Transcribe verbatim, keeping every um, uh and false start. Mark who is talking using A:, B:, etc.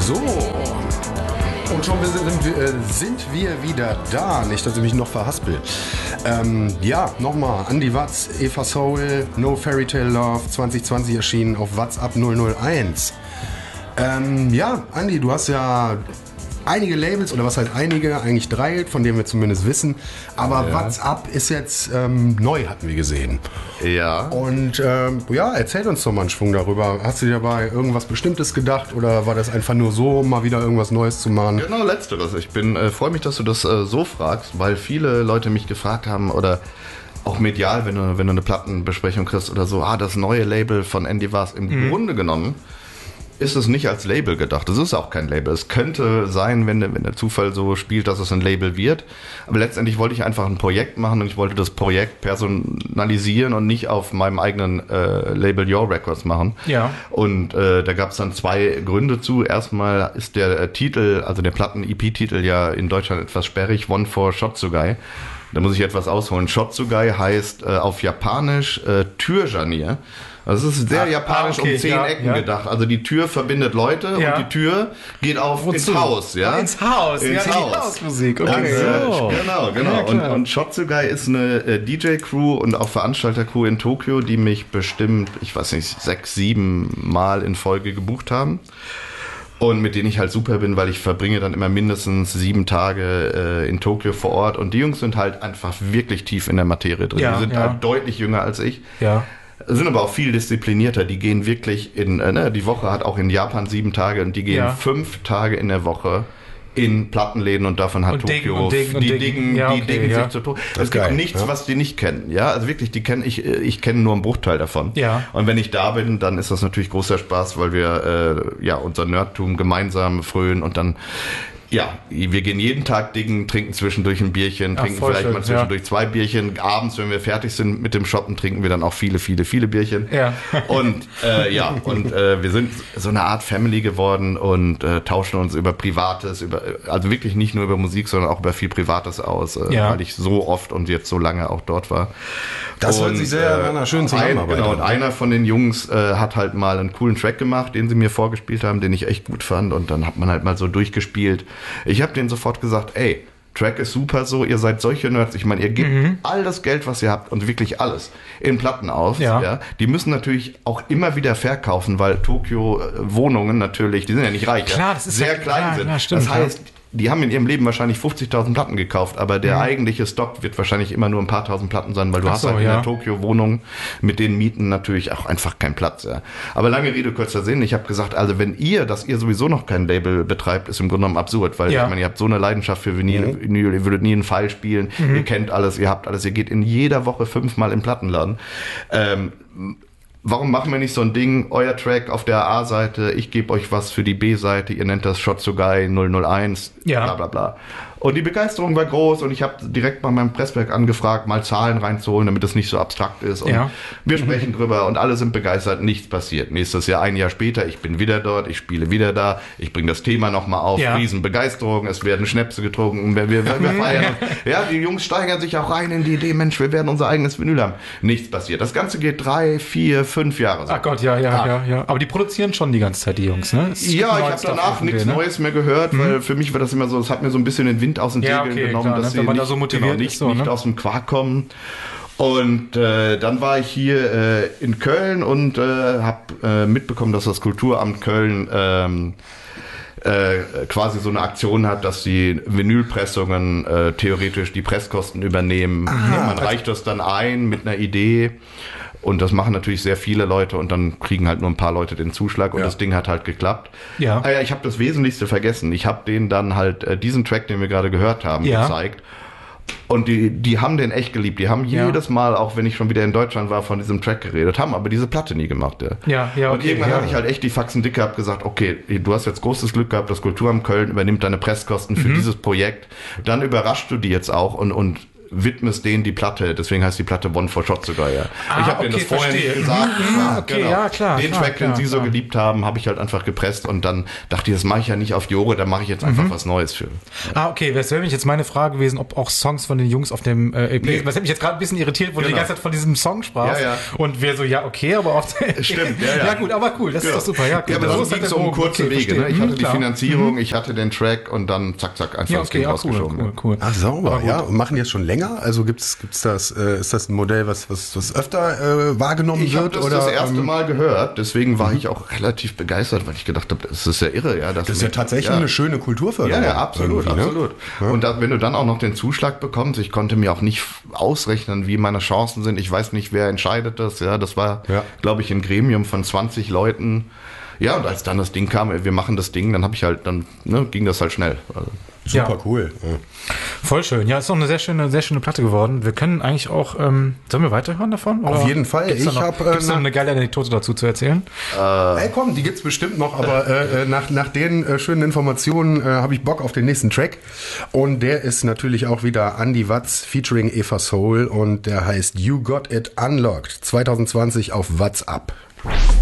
A: So. Und schon sind wir, äh, sind wir wieder da. Nicht, dass ich mich noch verhaspel. Ähm, ja, nochmal. Andi Watz, Eva Soul, No Fairy Tale Love, zwanzig zwanzig erschienen auf WhatsApp null null eins. Ähm, ja, Andi, du hast ja einige Labels, oder was halt einige, eigentlich drei, von denen wir zumindest wissen. Aber ja. WhatsApp ist jetzt ähm, neu, hatten wir gesehen.
B: Ja.
A: Und ähm, ja, erzähl uns doch mal einen Schwung darüber. Hast du dir dabei irgendwas Bestimmtes gedacht oder war das einfach nur so, mal wieder irgendwas Neues zu machen?
B: Genau, letzteres. Ich bin äh, freue mich, dass du das äh, so fragst, weil viele Leute mich gefragt haben oder auch medial, wenn du, wenn du eine Plattenbesprechung kriegst oder so, ah, das neue Label von Andy Watz. Im mhm. Grunde genommen ist es nicht als Label gedacht. Es ist auch kein Label. Es könnte sein, wenn, wenn der Zufall so spielt, dass es ein Label wird. Aber letztendlich wollte ich einfach ein Projekt machen und ich wollte das Projekt personalisieren und nicht auf meinem eigenen äh, Label Your Records machen.
C: Ja.
B: Und äh, da gab es dann zwei Gründe zu. Erstmal ist der äh, Titel, also der Platten-E P-Titel ja in Deutschland etwas sperrig. One for Shotsugai. Da muss ich etwas ausholen. Shotsugai heißt äh, auf Japanisch äh, Türjanier. Also es ist sehr Ach, japanisch okay, um zehn ja, Ecken ja. gedacht. Also die Tür verbindet Leute ja. und die Tür geht auf Wozu? ins Haus. Ja?
C: Ins Haus,
B: ins
C: ja,
B: Haus.
C: Die Hausmusik. Okay.
B: Und, äh, so. Genau, genau. Ja, und, und Shotsugai ist eine äh, D J-Crew und auch Veranstalter-Crew in Tokio, die mich bestimmt, ich weiß nicht, sechs, sieben Mal in Folge gebucht haben. Und mit denen ich halt super bin, weil ich verbringe dann immer mindestens sieben Tage äh, in Tokio vor Ort. Und die Jungs sind halt einfach wirklich tief in der Materie drin.
C: Ja,
B: die sind
C: ja.
B: halt deutlich jünger als ich.
C: Ja.
B: Sind aber auch viel disziplinierter. Die gehen wirklich in, äh, ne, die Woche hat auch in Japan sieben Tage und die gehen ja. fünf Tage in der Woche in Plattenläden und davon hat
C: und
B: Tokio,
C: diggen,
B: die
C: diggen,
B: diggen,
C: ja, okay,
B: die diggen
C: ja.
B: sich zu Tode.
A: Das
B: Es gibt
A: geil,
B: nichts,
A: ja.
B: was die nicht kennen. Ja, also wirklich, die kennen ich, ich kenne nur einen Bruchteil davon.
C: Ja.
B: Und wenn ich da bin, dann ist das natürlich großer Spaß, weil wir äh, ja unser Nerdtum gemeinsam frönen und dann ja, wir gehen jeden Tag diggen, trinken zwischendurch ein Bierchen,
C: Ach,
B: trinken vielleicht
C: schön,
B: mal zwischendurch
C: ja.
B: zwei Bierchen. Abends, wenn wir fertig sind mit dem Shoppen, trinken wir dann auch viele, viele, viele Bierchen.
C: Ja.
B: Und äh, ja, und äh, wir sind so eine Art Family geworden und äh, tauschen uns über Privates, über also wirklich nicht nur über Musik, sondern auch über viel Privates aus, äh,
C: ja.
B: weil ich so oft und jetzt so lange auch dort war.
A: Das
B: und,
A: hört sich sehr nach einer schönen Zusammenarbeit
B: ein, Genau,
A: an.
B: und einer von den Jungs äh, hat halt mal einen coolen Track gemacht, den sie mir vorgespielt haben, den ich echt gut fand und dann hat man halt mal so durchgespielt. Ich habe den sofort gesagt, ey, Track ist super so, ihr seid solche Nerds. Ich meine, ihr gebt mhm. all das Geld, was ihr habt und wirklich alles in Platten auf.
C: Ja.
B: Ja. Die müssen natürlich auch immer wieder verkaufen, weil Tokio äh, Wohnungen natürlich, die sind ja nicht reich,
C: klar,
B: ja,
C: das ist
B: sehr
C: ja,
B: klein
C: klar,
B: sind.
C: Ja, stimmt,
B: das heißt, die haben in ihrem Leben wahrscheinlich fünfzigtausend Platten gekauft, aber der mhm. eigentliche Stock wird wahrscheinlich immer nur ein paar tausend Platten sein, weil du
C: Ach
B: hast
C: so,
B: halt in
C: ja.
B: der Tokio-Wohnung mit den Mieten natürlich auch einfach keinen Platz. Ja. Aber lange Rede, kurzer Sinn. Ich habe gesagt, also wenn ihr, dass ihr sowieso noch kein Label betreibt, ist im Grunde genommen absurd, weil
C: ja.
B: ich meine, ihr habt so eine Leidenschaft für Vinyl,
A: Mhm.
B: Vinyl ihr würdet nie einen Pfeil spielen,
C: Mhm.
B: ihr kennt alles, ihr habt alles, ihr geht in jeder Woche fünfmal im Plattenladen. Ähm, Warum machen wir nicht so ein Ding, euer Track auf der A-Seite, ich gebe euch was für die B-Seite, ihr nennt das Shotsugai null null eins,
C: ja.
B: bla bla bla. Und die Begeisterung war groß und ich habe direkt bei meinem Presswerk angefragt, mal Zahlen reinzuholen, damit es nicht so abstrakt ist. Und
C: ja.
B: wir sprechen mhm. drüber und alle sind begeistert, nichts passiert. Nächstes Jahr, ein Jahr später, ich bin wieder dort, ich spiele wieder da, ich bringe das Thema nochmal auf,
C: ja.
B: Riesenbegeisterung, es werden Schnäpse getrunken, wir, wir, wir feiern. Ja, die Jungs steigern sich auch rein in die Idee, Mensch, wir werden unser eigenes Vinyl haben. Nichts passiert. Das Ganze geht drei, vier, fünf Jahre so.
C: Ach Gott, ja, ja,
B: ah.
C: ja, ja. Aber die produzieren schon die ganze Zeit, die Jungs, ne? Es
B: Ja, ich habe danach nichts
C: ne?
B: Neues mehr gehört, mhm. weil für mich war das immer so, es hat mir so ein bisschen den Wind aus den
C: ja,
B: Segeln
C: okay,
B: genommen,
C: klar,
B: dass
C: ne?
B: sie
C: man
B: nicht,
C: da so motiviert
B: genau, nicht,
C: ist, so,
B: nicht
C: ne?
B: aus dem Quark kommen. Und äh, dann war ich hier äh, in Köln und äh, habe äh, mitbekommen, dass das Kulturamt Köln ähm, äh, quasi so eine Aktion hat, dass die Vinylpressungen äh, theoretisch die Presskosten übernehmen.
C: Aha,
B: Man reicht das dann ein mit einer Idee. Und das machen natürlich sehr viele Leute und dann kriegen halt nur ein paar Leute den Zuschlag und
A: ja.
B: das Ding hat halt geklappt.
C: Ja.
B: Ah ja, ich habe das Wesentlichste vergessen. Ich habe denen dann halt äh, diesen Track, den wir gerade gehört haben,
C: ja.
B: gezeigt. Und die, die haben den echt geliebt. Die haben
C: ja.
B: jedes Mal, auch wenn ich schon wieder in Deutschland war, von diesem Track geredet, haben aber diese Platte nie gemacht. Ja,
C: ja, ja okay,
B: und irgendwann
C: ja.
B: hatte ich halt echt die Faxen dick gehabt, gesagt, okay, du hast jetzt großes Glück gehabt, das Kulturamt Köln übernimmt deine Presskosten für mhm. dieses Projekt. Dann überraschst du die jetzt auch und, und widmest denen die Platte, deswegen heißt die Platte One for Shot sogar, ja.
C: Ah,
B: ich habe
C: okay,
B: denen das vorher
C: verstehe.
B: nicht gesagt.
C: Mhm,
B: Ja,
C: okay, ja, klar,
B: Den
C: klar,
B: Track,
C: klar,
B: den sie so
C: klar.
B: geliebt haben, habe ich halt einfach gepresst und dann dachte ich, das mache ich ja nicht auf Jore, da mache ich jetzt einfach was Neues für.
C: Ah, okay, das wäre nämlich jetzt meine Frage gewesen, ob auch Songs von den Jungs auf dem äh, E P,
B: Nee.
C: das hat mich jetzt gerade ein bisschen irritiert, wo du die
B: Genau.
C: ganze Zeit von diesem Song sprachst.
B: Ja, ja.
C: Und wir so, ja, okay, aber auch...
B: Stimmt, ja, ja.
C: Ja gut, aber cool, das
B: Ja.
C: ist doch super. Ja, gut,
B: Ja, aber
C: so
B: so
C: ist halt
B: ging es
C: der
B: um
C: Bogen.
B: kurze
C: Okay,
B: Wege.
C: verstehe.
B: Ne? Ich
C: Mhm,
B: hatte die
C: klar.
B: Finanzierung, ich hatte den Track und dann zack, zack, einfach
C: Ja,
B: das
C: okay,
B: Ding
C: ja, cool,
B: rausgeschoben.
C: cool,
B: ne?
C: cool.
A: Ach, sauber,
C: Aber gut.
A: ja. Und machen die das schon länger? Also gibt's gibt's das, äh, ist das ein Modell, was, was, was öfter äh, wahrgenommen
B: Ich habe
A: wird?
B: das
A: oder,
B: das erste
A: ähm,
B: Mal gehört, deswegen war ich auch relativ begeistert, weil ich gedacht habe, das ist ja irre. Ja,
A: Das ist ja tatsächlich
B: ja.
A: eine schöne Kulturförderung.
B: Ja, ja, absolut,
A: irgendwie, ne?
B: absolut. Und da, wenn du dann auch noch den Zuschlag bekommst, ich konnte mir auch nicht ausrechnen, wie meine Chancen sind. Ich weiß nicht, wer entscheidet das. Ja, das war,
A: Ja.
B: glaube ich, ein Gremium von zwanzig Leuten. Ja, und als dann das Ding kam, wir machen das Ding, dann habe ich halt, dann ne, ging das halt schnell. Also,
A: Super
C: Ja.
A: cool. Ja.
C: Voll schön. Ja, ist doch eine sehr schöne, sehr schöne Platte geworden. Wir können eigentlich auch, ähm, sollen wir weiterhören davon?
A: Auf jeden Fall.
C: Gibt's da
A: Ich
C: noch,
A: hab, äh,
C: gibt's noch
A: nach-
C: eine geile Anekdote dazu zu erzählen?
A: Ey, komm, die gibt's bestimmt noch, aber äh, äh, nach, nach den äh, schönen Informationen äh, habe ich Bock auf den nächsten Track. Und der ist natürlich auch wieder Andy Watts featuring Eva Soul und der heißt You Got It Unlocked zwanzig zwanzig auf What's Up.